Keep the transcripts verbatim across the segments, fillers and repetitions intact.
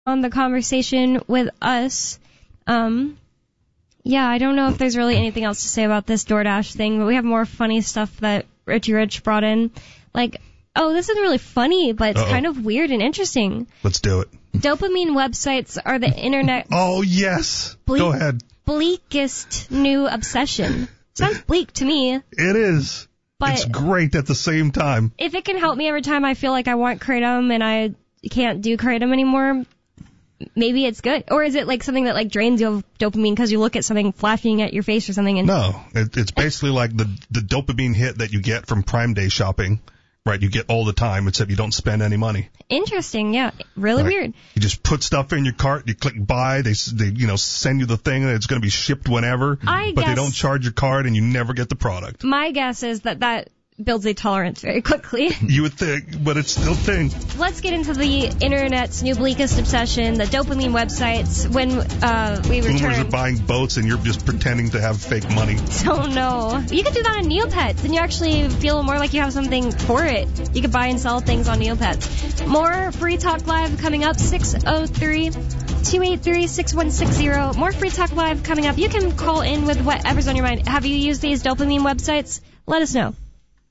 on the conversation with us. Um, yeah, I don't know if there's really anything else to say about this DoorDash thing, but we have more funny stuff that Richie Rich brought in. Like, oh, this isn't really funny, but it's Uh-oh. kind of weird and interesting. Let's do it. Dopamine websites are the internet. Oh, yes. Ble- Go ahead. Bleakest new obsession. Sounds bleak to me. It is. But it's great at the same time. If it can help me every time I feel like I want Kratom and I can't do Kratom anymore, maybe it's good. Or is it like something that like drains you of dopamine because you look at something flashing at your face or something? And no, it, it's basically like the the dopamine hit that you get from Prime Day shopping. Right, you get all the time, except you don't spend any money. Interesting, yeah. Really right. weird. You just put stuff in your cart, you click buy, they, they you know, send you the thing, and it's going to be shipped whenever, I but guess, they don't charge your card, and you never get the product. My guess is that that builds a tolerance very quickly. You would think, but it's still a thing. Let's get into the internet's new bleakest obsession, the dopamine websites. When uh, we return... Boomers are buying boats, and you're just pretending to have fake money. Oh, no. You could do that on Neopets, and you actually feel more like you have something for it. You could buy and sell things on Neopets. More Free Talk Live coming up, six oh three, two eight three, six one six zero. More Free Talk Live coming up. You can call in with whatever's on your mind. Have you used these dopamine websites? Let us know.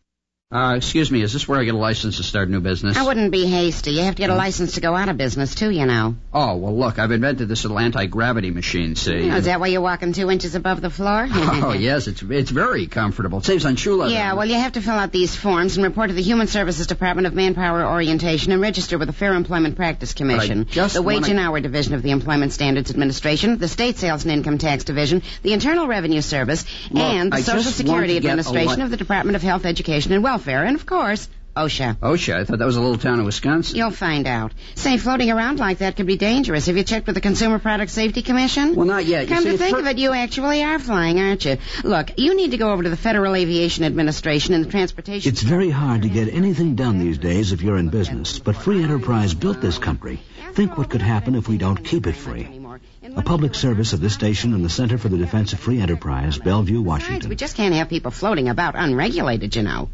Uh, excuse me, is this where I get a license to start a new business? I wouldn't be hasty. You have to get a license to go out of business, too, you know. Oh, well, look, I've invented this little anti-gravity machine, see? Oh, is that why you're walking two inches above the floor? Oh, yes, it's it's very comfortable. It saves on shoe leather. Yeah, well, you have to fill out these forms and report to the Human Services Department of Manpower Orientation and register with the Fair Employment Practice Commission, the Wage wanna... and Hour Division of the Employment Standards Administration, the State Sales and Income Tax Division, the Internal Revenue Service, look, and the I Social Security Administration li- of the Department of Health, Education, and Welfare, and, of course, OSHA. OSHA? I thought that was a little town in Wisconsin. You'll find out. Say, floating around like that could be dangerous. Have you checked with the Consumer Product Safety Commission? Well, not yet. Come you to see, think per- of it, you actually are flying, aren't you? Look, you need to go over to the Federal Aviation Administration and the Transportation... It's very hard to get anything done these days if you're in business, but free enterprise built this country. Think what could happen if we don't keep it free. A public service of this station and the Center for the Defense of Free Enterprise, Bellevue, Washington. We just can't have people floating about unregulated, you know.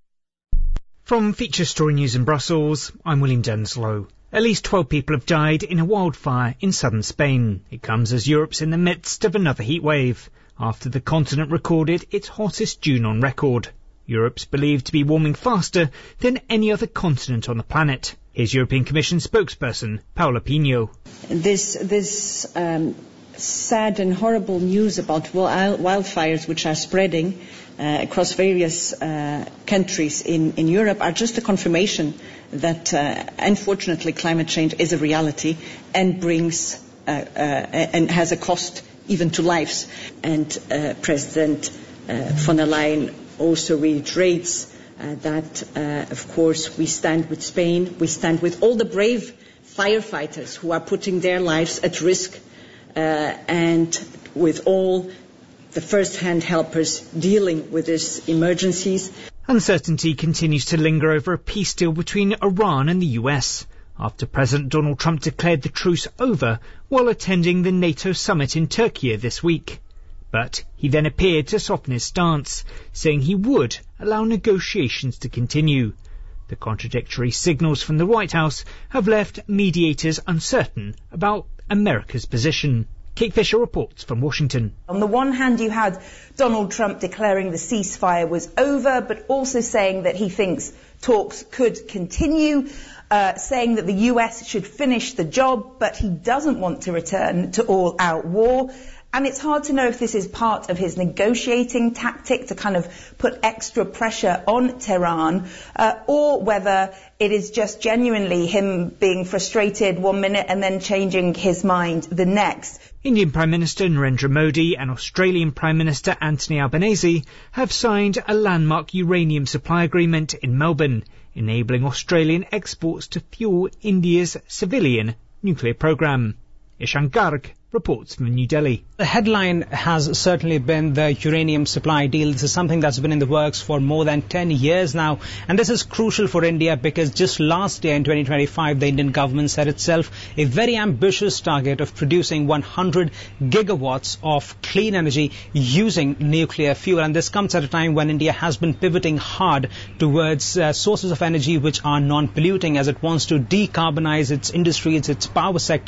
From Feature Story News in Brussels, I'm William Denslow. At least twelve people have died in a wildfire in southern Spain. It comes as Europe's in the midst of another heat wave, after the continent recorded its hottest June on record. Europe's believed to be warming faster than any other continent on the planet. Here's European Commission spokesperson Paula Pino. This, this um, sad and horrible news about wildfires which are spreading Uh, across various uh, countries in, in Europe are just a confirmation that, uh, unfortunately, climate change is a reality and brings uh, uh, and has a cost even to lives. And uh, President uh, von der Leyen also reiterates uh, that, uh, of course, we stand with Spain, we stand with all the brave firefighters who are putting their lives at risk, uh, and with all the first-hand helpers dealing with these emergencies. Uncertainty continues to linger over a peace deal between Iran and the U S after President Donald Trump declared the truce over while attending the NATO summit in Turkey this week. But he then appeared to soften his stance, saying he would allow negotiations to continue. The contradictory signals from the White House have left mediators uncertain about America's position. Kate Fisher reports from Washington. On the one hand, you had Donald Trump declaring the ceasefire was over, but also saying that he thinks talks could continue, uh, saying that the U S should finish the job, but he doesn't want to return to all-out war. And it's hard to know if this is part of his negotiating tactic to kind of put extra pressure on Tehran, uh, or whether it is just genuinely him being frustrated one minute and then changing his mind the next. Indian Prime Minister Narendra Modi and Australian Prime Minister Anthony Albanese have signed a landmark uranium supply agreement in Melbourne, enabling Australian exports to fuel India's civilian nuclear program. Ishan Garg reports from New Delhi. The headline has certainly been the uranium supply deal. This is something that's been in the works for more than ten years now. And this is crucial for India because just last year in twenty twenty-five, the Indian government set itself a very ambitious target of producing one hundred gigawatts of clean energy using nuclear fuel. And this comes at a time when India has been pivoting hard towards uh, sources of energy which are non-polluting as it wants to decarbonize its industries, its power sector.